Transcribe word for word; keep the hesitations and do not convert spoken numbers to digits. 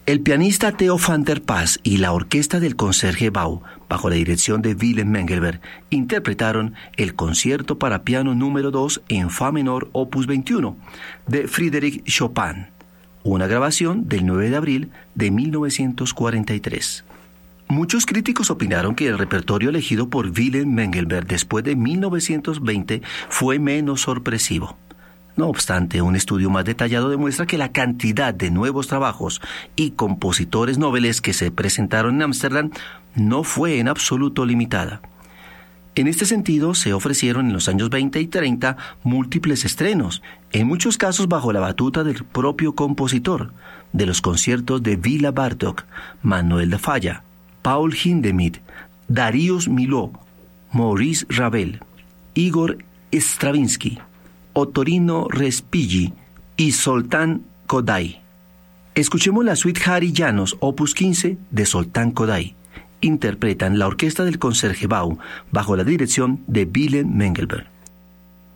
El pianista Theo van der Plas y la orquesta del Concertgebouw, bajo la dirección de Willem Mengelberg, interpretaron el concierto para piano número dos en fa menor opus veintiuno de Frédéric Chopin, una grabación del nueve de abril de mil novecientos cuarenta y tres. Muchos críticos opinaron que el repertorio elegido por Willem Mengelberg después de mil novecientos veinte fue menos sorpresivo. No obstante, un estudio más detallado demuestra que la cantidad de nuevos trabajos y compositores noveles que se presentaron en Ámsterdam no fue en absoluto limitada. En este sentido, se ofrecieron en los años veinte y treinta múltiples estrenos, en muchos casos bajo la batuta del propio compositor, de los conciertos de Béla Bartók, Manuel de Falla, Paul Hindemith, Darius Milhaud, Maurice Ravel, Igor Stravinsky, Ottorino Respighi y Zoltán Kodály. Escuchemos la suite Harry Janos, opus quince, de Zoltán Kodály. Interpretan la orquesta del Concertgebouw bajo la dirección de Willem Mengelberg.